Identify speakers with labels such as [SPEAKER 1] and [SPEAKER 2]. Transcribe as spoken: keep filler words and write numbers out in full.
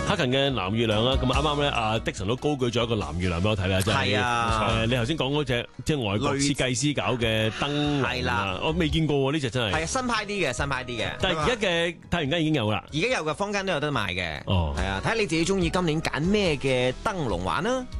[SPEAKER 1] 克勤嘅藍月亮啦，咁啱啱咧阿的神都高舉咗一個藍月亮俾我睇啦，真係。
[SPEAKER 2] 係啊
[SPEAKER 1] 誒，你頭先講嗰隻即係外國設計師搞嘅燈
[SPEAKER 2] 係啦
[SPEAKER 1] 啊，我未見過喎，呢隻真係。
[SPEAKER 2] 係啊，新派啲嘅，新派啲嘅。
[SPEAKER 1] 但係而家嘅太原間已經有啦。
[SPEAKER 2] 而家有嘅坊間都有得賣嘅。
[SPEAKER 1] 哦，
[SPEAKER 2] 係啊，睇下你自己中意今年揀咩嘅燈籠玩啦。